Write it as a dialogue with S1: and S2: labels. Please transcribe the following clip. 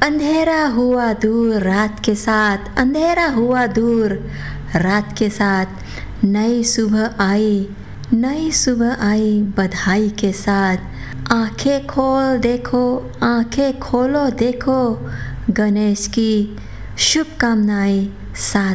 S1: अंधेरा हुआ दूर रात के साथ, अंधेरा हुआ दूर रात के साथ, नई सुबह आई, नई सुबह आई बधाई के साथ। आंखें खोल देखो, आंखें खोलो देखो, गणेश की शुभकामनाएं साथ